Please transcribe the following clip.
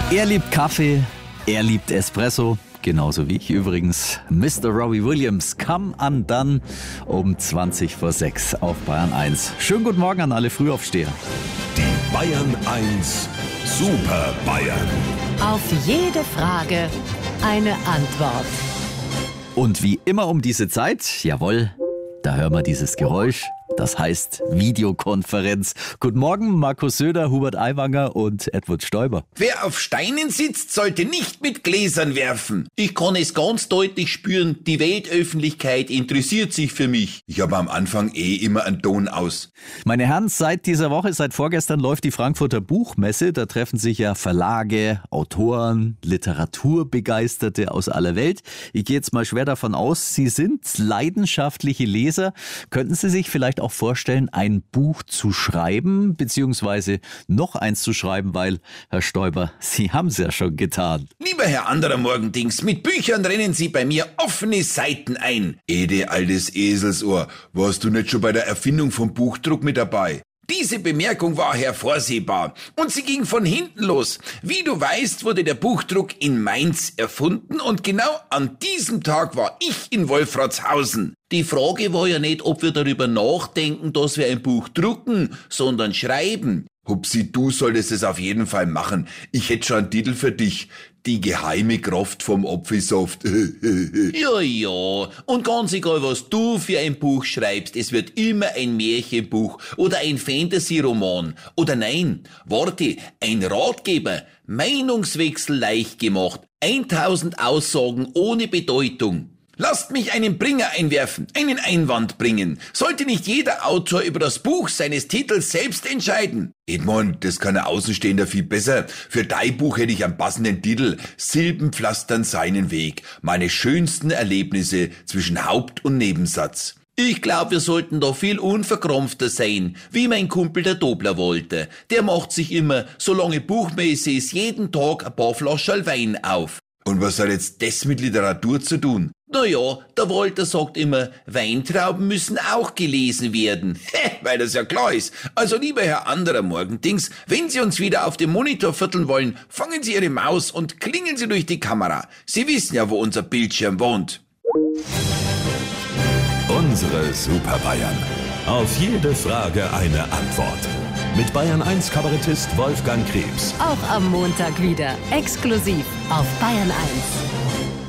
Er liebt Kaffee, er liebt Espresso, genauso wie ich übrigens. Mr. Robbie Williams, Come Undone um 20 vor 6 auf Bayern 1. Schönen guten Morgen an alle Frühaufsteher. Die Bayern 1 Super Bayern. Auf jede Frage eine Antwort. Und wie immer um diese Zeit, jawohl, da hören wir dieses Geräusch. Das heißt Videokonferenz. Guten Morgen, Markus Söder, Hubert Aiwanger und Edward Stoiber. Wer auf Steinen sitzt, sollte nicht mit Gläsern werfen. Ich kann es ganz deutlich spüren, die Weltöffentlichkeit interessiert sich für mich. Ich habe am Anfang immer einen Ton aus. Meine Herren, seit dieser Woche, seit vorgestern läuft die Frankfurter Buchmesse. Da treffen sich ja Verlage, Autoren, Literaturbegeisterte aus aller Welt. Ich gehe jetzt mal schwer davon aus, Sie sind leidenschaftliche Leser. Könnten Sie sich vielleicht auch vorstellen, ein Buch zu schreiben, beziehungsweise noch eins zu schreiben, weil, Herr Stoiber, Sie haben es ja schon getan. Lieber Herr anderer Morgendings, mit Büchern rennen Sie bei mir offene Seiten ein. Ede, altes Eselsohr, warst du nicht schon bei der Erfindung vom Buchdruck mit dabei? Diese Bemerkung war hervorsehbar und sie ging von hinten los. Wie du weißt, wurde der Buchdruck in Mainz erfunden und genau an diesem Tag war ich in Wolfratshausen. Die Frage war ja nicht, ob wir darüber nachdenken, dass wir ein Buch drucken, sondern schreiben. Hupsi, du solltest es auf jeden Fall machen. Ich hätte schon einen Titel für dich. Die geheime Kraft vom Apfelsaft. Ja, und ganz egal, was du für ein Buch schreibst, es wird immer ein Märchenbuch oder ein Fantasy-Roman. Oder nein, warte, ein Ratgeber. Meinungswechsel leicht gemacht. 1000 Aussagen ohne Bedeutung. Lasst mich einen Bringer einwerfen, einen Einwand bringen. Sollte nicht jeder Autor über das Buch seines Titels selbst entscheiden? Edmund, das kann ein Außenstehender viel besser. Für dein Buch hätte ich einen passenden Titel. Silben pflastern seinen Weg. Meine schönsten Erlebnisse zwischen Haupt- und Nebensatz. Ich glaube, wir sollten da viel unverkrampfter sein, wie mein Kumpel der Dobler wollte. Der macht sich immer, solange Buchmesse ist, jeden Tag ein paar Flaschen Wein auf. Und was hat jetzt das mit Literatur zu tun? Naja, der Walter sagt immer, Weintrauben müssen auch gelesen werden. Weil das ja klar ist. Also lieber Herr anderer Morgendings, wenn Sie uns wieder auf dem Monitor vierteln wollen, fangen Sie Ihre Maus und klingeln Sie durch die Kamera. Sie wissen ja, wo unser Bildschirm wohnt. Unsere Super Bayern. Auf jede Frage eine Antwort. Mit Bayern 1 Kabarettist Wolfgang Krebs. Auch am Montag wieder. Exklusiv auf Bayern 1.